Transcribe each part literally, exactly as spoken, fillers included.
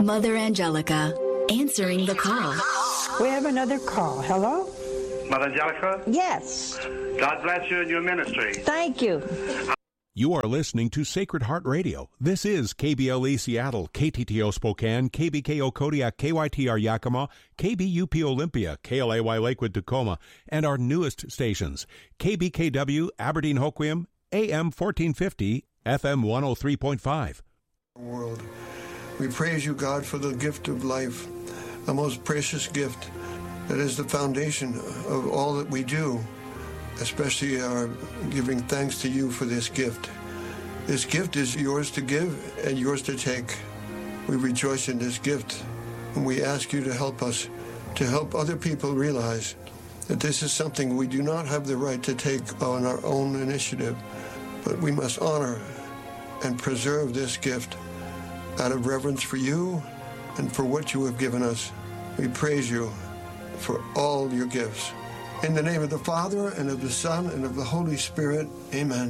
Mother Angelica, answering the call. We have another call. Hello? Mother Angelica? Yes. God bless you and your ministry. Thank you. You are listening to Sacred Heart Radio. This is K B L E Seattle, K T T O Spokane, K B K O Kodiak, K Y T R Yakima, K B U P Olympia, K L A Y Lakewood Tacoma, and our newest stations, K B K W Aberdeen Hoquiam, A M fourteen fifty, F M one oh three point five. World. We praise you, God, for the gift of life, a most precious gift that is the foundation of all that we do, especially our giving thanks to you for this gift. This gift is yours to give and yours to take. We rejoice in this gift, and we ask you to help us, to help other people realize that this is something we do not have the right to take on our own initiative, but we must honor and preserve this gift out of reverence for you and for what you have given us. We praise you for all your gifts. In the name of the Father, and of the Son, and of the Holy Spirit, amen.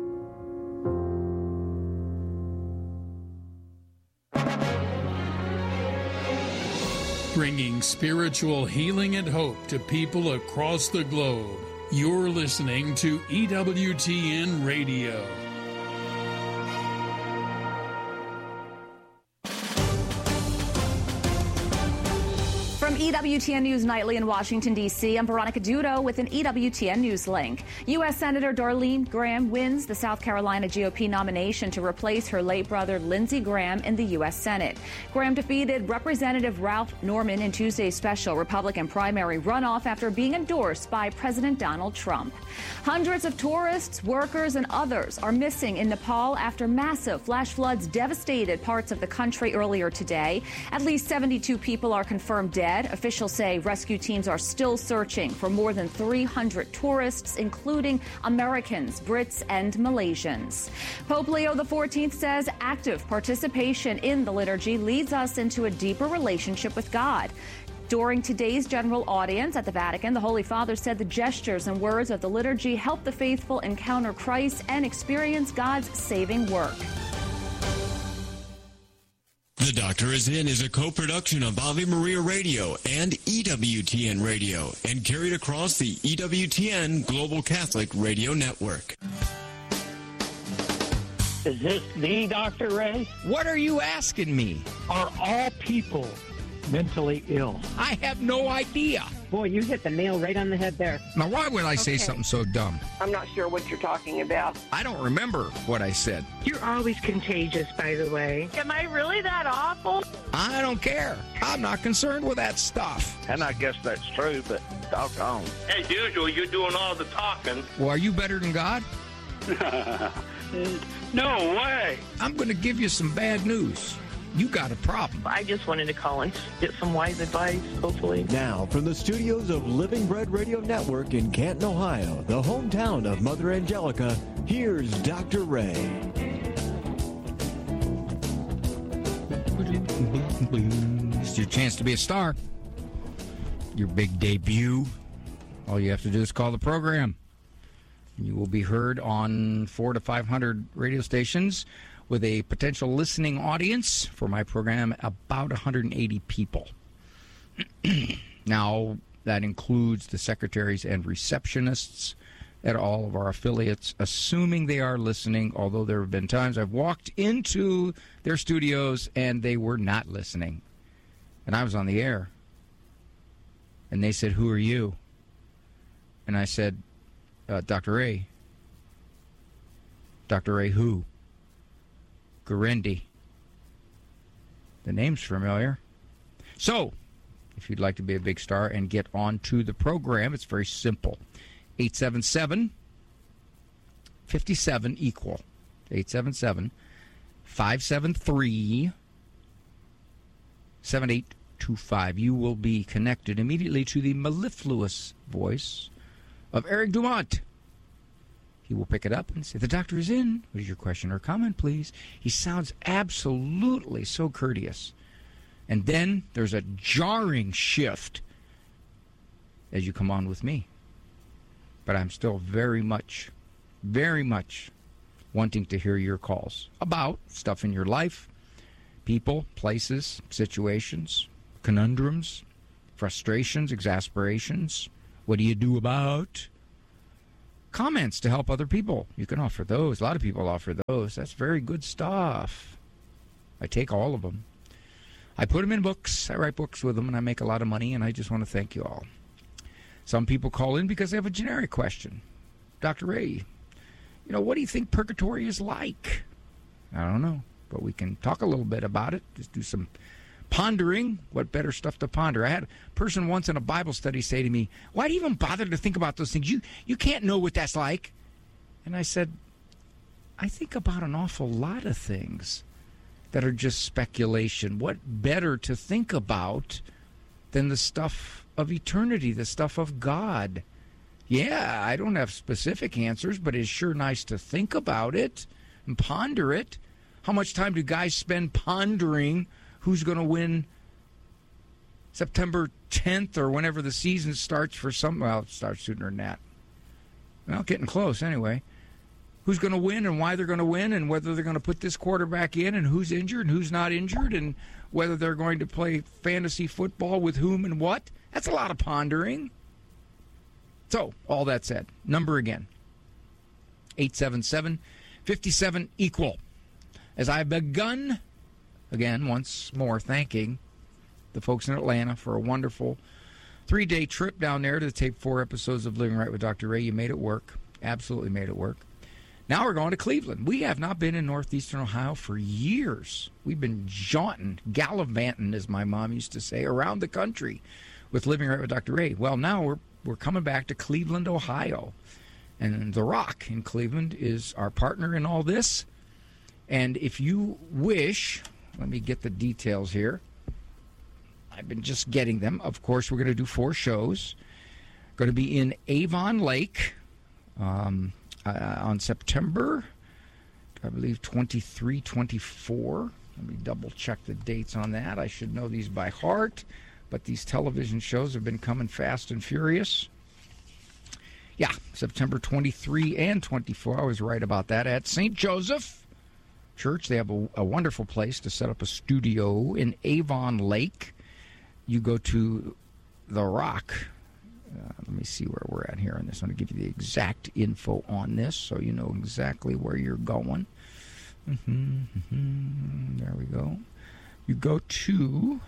Bringing spiritual healing and hope to people across the globe. You're listening to E W T N Radio. From E W T N News Nightly in Washington, D C, I'm Veronica Dudo with an E W T N News link. U S. Senator Darlene Graham wins the South Carolina G O P nomination to replace her late brother Lindsey Graham in the U S. Senate. Graham defeated Representative Ralph Norman in Tuesday's special Republican primary runoff after being endorsed by President Donald Trump. Hundreds of tourists, workers, and others are missing in Nepal after massive flash floods devastated parts of the country earlier today. At least seventy-two people are confirmed dead. Officials say rescue teams are still searching for more than three hundred tourists, including Americans, Brits, and Malaysians. Pope Leo the fourteenth says active participation in the liturgy leads us into a deeper relationship with God. During today's general audience at the Vatican, the Holy Father said the gestures and words of the liturgy help the faithful encounter Christ and experience God's saving work. The Doctor Is In is a co-production of Ave Maria Radio and E W T N Radio and carried across the E W T N Global Catholic Radio Network. Is this the Doctor Ray? What are you asking me? Are all people mentally ill? I have no idea. Boy, you hit the nail right on the head there. Now, why would I say Okay. something so dumb? I'm not sure what you're talking about. I don't remember what I said. You're always contagious, by the way. Am I really that awful? I don't care. I'm not concerned with that stuff. And I guess that's true, but doggone. As usual, you're doing all the talking. Well, are you better than God? No way. I'm going to give you some bad news. You got a problem. I just wanted to call and get some wise advice, hopefully. Now, from the studios of Living Bread Radio Network in Canton, Ohio, the hometown of Mother Angelica, here's Doctor Ray. It's your chance to be a star. Your big debut. All you have to do is call the program. You will be heard on four to five hundred radio stations with a potential listening audience for my program, about one hundred eighty people. Now, that includes the secretaries and receptionists at all of our affiliates, assuming they are listening, although there have been times I've walked into their studios and they were not listening. And I was on the air. And they said, "Who are you?" And I said, uh, Doctor Ray. Doctor Ray who? Gurendi. The name's familiar. So, if you'd like to be a big star and get onto the program, it's very simple. eight seven seven, five seven, equal. eight seven seven, five seven three, seven eight two five. You will be connected immediately to the mellifluous voice of Eric Dumont. He will pick it up and say, "The doctor is in. What is your question or comment, please?" He sounds absolutely so courteous. And then there's a jarring shift as you come on with me. But I'm still very much, very much wanting to hear your calls about stuff in your life, people, places, situations, conundrums, frustrations, exasperations. What do you do about? Comments to help other people. You can offer those. A lot of people offer those. That's very good stuff. I take all of them. I put them in books. I write books with them, and I make a lot of money, and I just want to thank you all. Some people call in because they have a generic question. Doctor Ray, you know, what do you think purgatory is like? I don't know, but we can talk a little bit about it. Just do some pondering. What better stuff to ponder? I had a person once in a Bible study say to me, why do you even bother to think about those things? You, you can't know what that's like. And I said, I think about an awful lot of things that are just speculation. What better to think about than the stuff of eternity, the stuff of God? Yeah, I don't have specific answers, but it's sure nice to think about it and ponder it. How much time do guys spend pondering who's going to win September tenth or whenever the season starts for some? Well, it starts sooner than that. Well, getting close anyway. Who's going to win and why they're going to win and whether they're going to put this quarterback in and who's injured and who's not injured and whether they're going to play fantasy football with whom and what. That's a lot of pondering. So, all that said, number again, eight seven seven, five seven, equal. As I've begun, again, once more, thanking the folks in Atlanta for a wonderful three-day trip down there to tape four episodes of Living Right with Doctor Ray. You made it work. Absolutely made it work. Now we're going to Cleveland. We have not been in northeastern Ohio for years. We've been jaunting, gallivanting, as my mom used to say, around the country with Living Right with Doctor Ray. Well, now we're we're coming back to Cleveland, Ohio. And The Rock in Cleveland is our partner in all this. And if you wish, let me get the details here. I've been just getting them. Of course, we're going to do four shows. Going to be in Avon Lake um, uh, on September, I believe, twenty-three, twenty-four. Let me double check the dates on that. I should know these by heart, but these television shows have been coming fast and furious. Yeah, September twenty-three and twenty-four. I was right about that. At Saint Joseph Church. They have a, a wonderful place to set up a studio in Avon Lake. You go to The Rock. Uh, let me see where we're at here on this. I'm going to give you the exact info on this so you know exactly where you're going. Mm-hmm, mm-hmm. There we go. You go to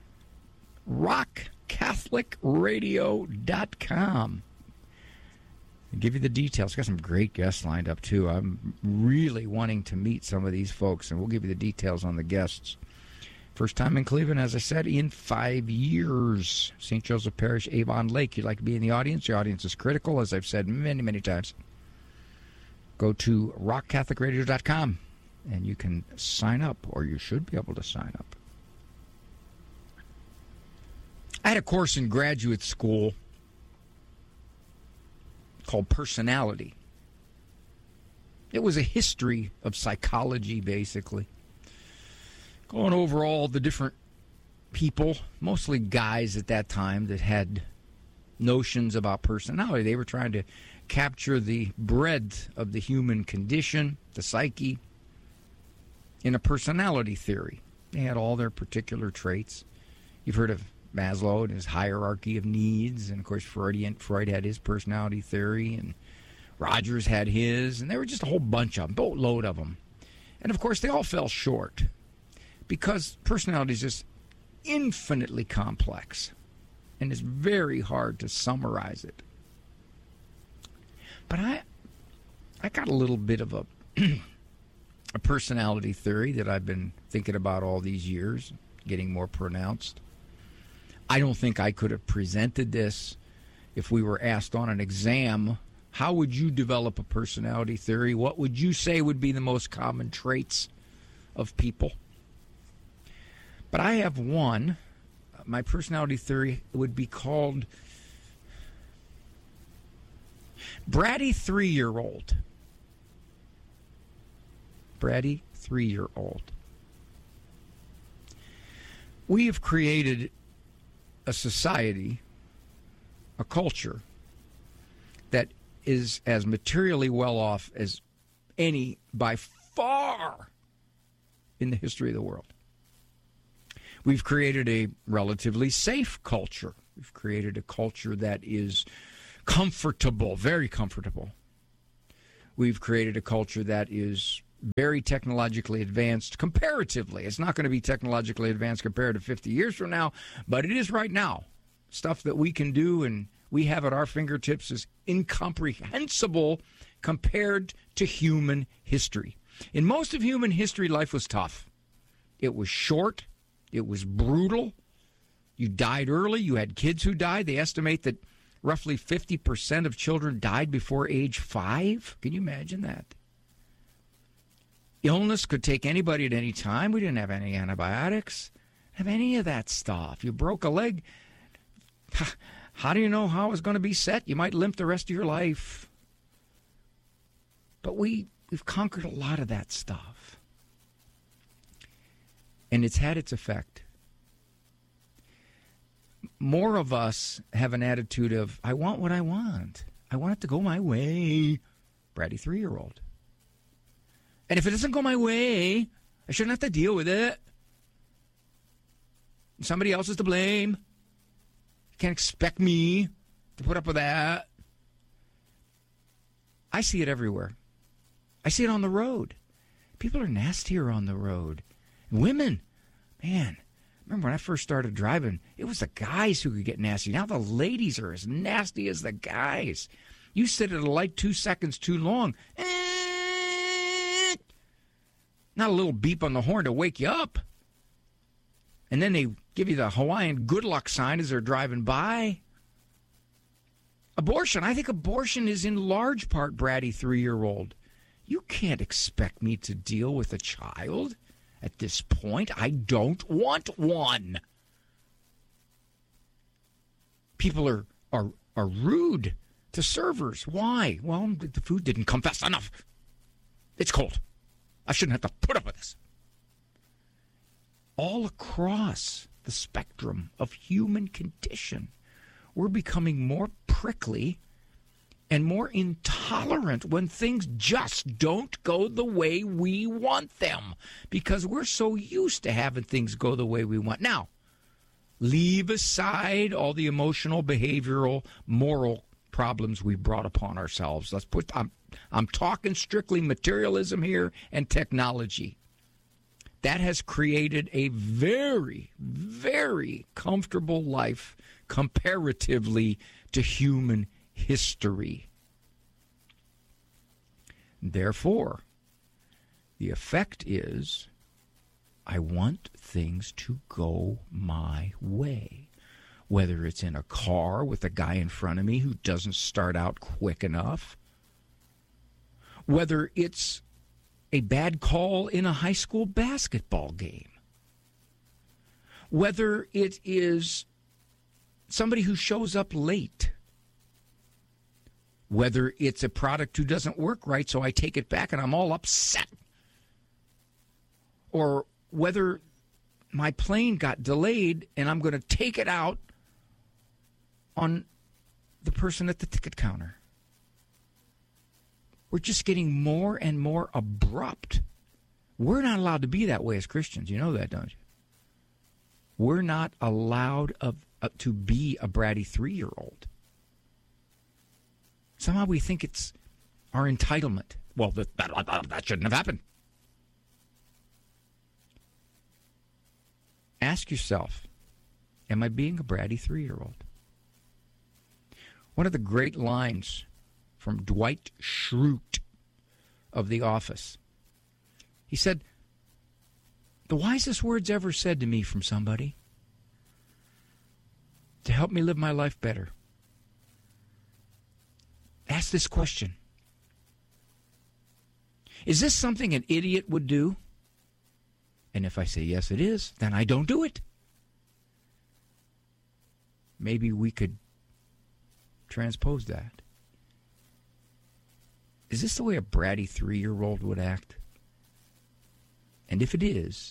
rock catholic radio dot com. I'll give you the details. Got some great guests lined up, too. I'm really wanting to meet some of these folks, and we'll give you the details on the guests. First time in Cleveland, as I said, in five years. Saint Joseph Parish, Avon Lake. You'd like to be in the audience? Your audience is critical, as I've said many, many times. Go to rock catholic radio dot com, and you can sign up, or you should be able to sign up. I had a course in graduate school called Personality. It was a history of psychology, basically. Going over all the different people, mostly guys at that time, that had notions about personality. They were trying to capture the breadth of the human condition, the psyche, in a personality theory. They had all their particular traits. You've heard of Maslow and his hierarchy of needs, and of course Freudian, Freud had his personality theory, and Rogers had his, and there were just a whole bunch of them, boatload of them. And of course they all fell short, because personality is just infinitely complex, and it's very hard to summarize it. But I I got a little bit of a, a personality theory that I've been thinking about all these years, getting more pronounced. I don't think I could have presented this if we were asked on an exam, how would you develop a personality theory? What would you say would be the most common traits of people? But I have one. My personality theory would be called Bratty Three-Year-Old. Bratty Three-Year-Old. We have created a society, a culture, that is as materially well off as any by far in the history of the world. We've created a relatively safe culture. We've created a culture that is comfortable, very comfortable. We've created a culture that is very technologically advanced comparatively. It's not going to be technologically advanced compared to fifty years from now, but it is right now. Stuff that we can do and we have at our fingertips is incomprehensible compared to human history. In most of human history, life was tough. It was short. It was brutal. You died early. You had kids who died. They estimate that roughly fifty percent of children died before age five. Can you imagine that? Illness could take anybody at any time. We didn't have any antibiotics. Have any of that stuff. You broke a leg. How do you know how it's going to be set? You might limp the rest of your life. But we, we've conquered a lot of that stuff. And it's had its effect. More of us have an attitude of, I want what I want. I want it to go my way. Bratty three-year-old. And if it doesn't go my way, I shouldn't have to deal with it. Somebody else is to blame. You can't expect me to put up with that. I see it everywhere. I see it on the road. People are nastier on the road. And women, man, remember when I first started driving, it was the guys who could get nasty. Now the ladies are as nasty as the guys. You sit at a light two seconds too long. Not a little beep on the horn to wake you up. And then they give you the Hawaiian good luck sign as they're driving by. Abortion. I think abortion is in large part bratty three-year-old. You can't expect me to deal with a child at this point. I don't want one. People are, are, are rude to servers. Why? Well, the food didn't come fast enough. It's cold. I shouldn't have to put up with this. All across the spectrum of human condition, we're becoming more prickly and more intolerant when things just don't go the way we want them because we're so used to having things go the way we want. Now, leave aside all the emotional, behavioral, moral problems we brought upon ourselves. Let's put I'm, I'm talking strictly materialism here and technology. That has created a very, very comfortable life comparatively to human history. Therefore, the effect is I want things to go my way. Whether it's in a car with a guy in front of me who doesn't start out quick enough, whether it's a bad call in a high school basketball game, whether it is somebody who shows up late, whether it's a product who doesn't work right, so I take it back and I'm all upset, or whether my plane got delayed and I'm going to take it out on the person at the ticket counter. We're just getting more and more abrupt. We're not allowed to be that way as Christians. You know that, don't you? We're not allowed of, uh, to be a bratty three-year-old. Somehow we think it's our entitlement. Well, that, that, that shouldn't have happened. Ask yourself, am I being a bratty three-year-old? One of the great lines from Dwight Schrute of The Office. He said, the wisest words ever said to me from somebody to help me live my life better. Ask this question. Is this something an idiot would do? And if I say yes, it is, then I don't do it. Maybe we could transpose that. Is this the way a bratty three-year-old would act? And if it is,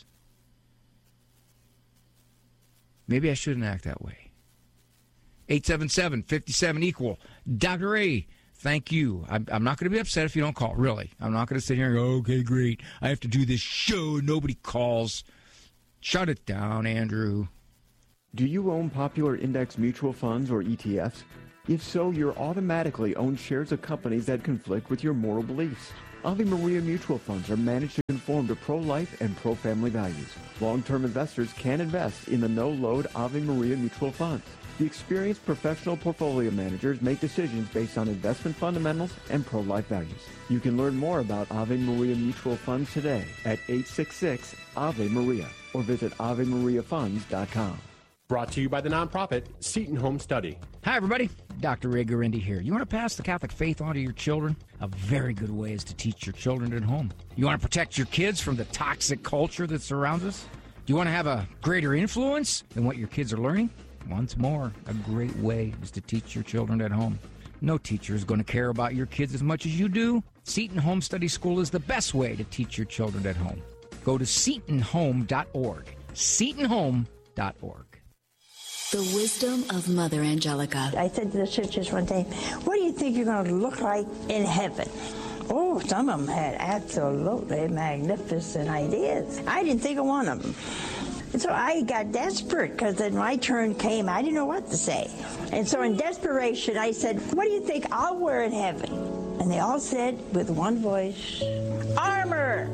maybe I shouldn't act that way. eight seven seven, five seven, equal. Doctor A, thank you. I'm, I'm not going to be upset if you don't call, really. I'm not going to sit here and go, okay, great. I have to do this show and nobody calls. Shut it down, Andrew. Do you own popular index mutual funds or E T Fs? If so, you're automatically own shares of companies that conflict with your moral beliefs. Ave Maria mutual funds are managed to conform to pro-life and pro-family values. Long-term investors can invest in the no-load Ave Maria mutual funds. The experienced professional portfolio managers make decisions based on investment fundamentals and pro-life values. You can learn more about Ave Maria mutual funds today at eight six six Ave Maria or visit ave maria funds dot com. Brought to you by the nonprofit Seton Home Study. Hi, everybody. Doctor Ray Garendi here. You want to pass the Catholic faith on to your children? A very good way is to teach your children at home. You want to protect your kids from the toxic culture that surrounds us? Do you want to have a greater influence than what your kids are learning? Once more, a great way is to teach your children at home. No teacher is going to care about your kids as much as you do. Seton Home Study School is the best way to teach your children at home. Go to seton home dot org. seton home dot org. The wisdom of Mother Angelica. I said to the sisters one day, what do you think you're going to look like in heaven? Oh, some of them had absolutely magnificent ideas. I didn't think of one of them. And so I got desperate because then my turn came. I didn't know what to say. And so in desperation, I said, what do you think I'll wear in heaven? And they all said with one voice, armor.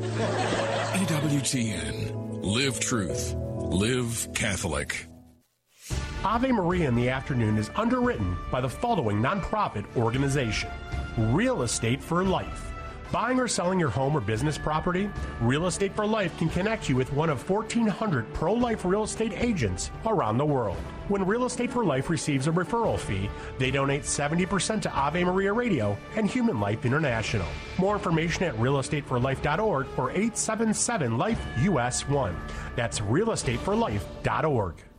E W T N. Live truth. Live Catholic. Ave Maria in the Afternoon is underwritten by the following nonprofit organization: Real Estate for Life. Buying or selling your home or business property? Real Estate for Life can connect you with one of fourteen hundred pro-life real estate agents around the world. When Real Estate for Life receives a referral fee, they donate seventy percent to Ave Maria Radio and Human Life International. More information at real estate for life dot org or eight seven seven life U S one. That's real estate for life dot org.